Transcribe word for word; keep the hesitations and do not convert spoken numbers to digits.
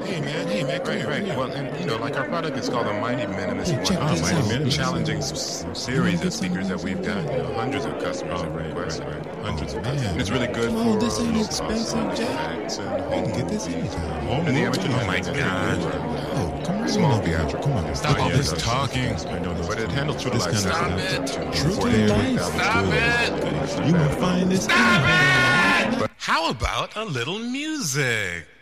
Hey man, hey man, Right, right. Well, and you know, like our product is called the Mighty Minimus. Hey, check one of this the out. most challenging s- series of speakers that we've got. You know, hundreds of customers have requested. Hundreds Oh, of man. customers. And it's really good Come on, for this ain't uh, expensive, Jack. effects and I home can get this movies. anytime. And the amateur Oh, my has it. God. Oh, come on. Small now. theatrical. Come on. Stop all Yeah, this that's- talking. I know, but it handles true to This life. kind of sound. stuff. True to forty-eight life. thousand Stop good. it. You gonna find this Stop thing. it! How about a little music?